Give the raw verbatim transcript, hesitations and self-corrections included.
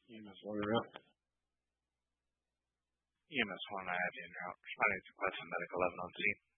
E M S one route. E M S one, I have you in route. Responding to request for medical eleven on scene.